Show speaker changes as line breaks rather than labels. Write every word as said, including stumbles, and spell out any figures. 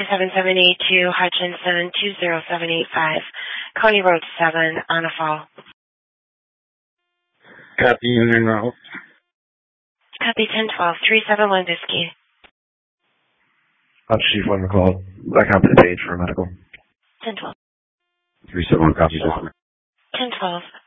seven seven eight two, Hutchinson two zero seven eight five, Coney Road seven, on a fall.
Copy Union Route.
Copy ten twelve, three seven one Whiskey.
Hutch Chief one call. Back on the page for medical.
ten twelve.
three seven one copy.
ten twelve.